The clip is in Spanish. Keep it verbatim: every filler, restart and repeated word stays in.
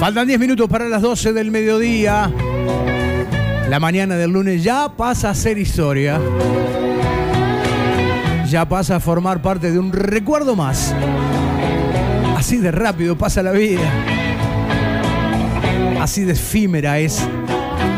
Faltan diez minutos para las doce del mediodía. La mañana del lunes ya pasa a ser historia. Ya pasa a formar parte de un recuerdo más. Así de rápido pasa la vida. Así de efímera es